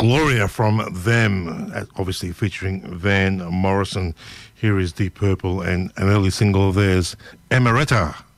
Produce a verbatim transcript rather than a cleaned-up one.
Gloria from them, uh, obviously featuring Van Morrison. Here is Deep Purple and an early single of theirs, Amaretta.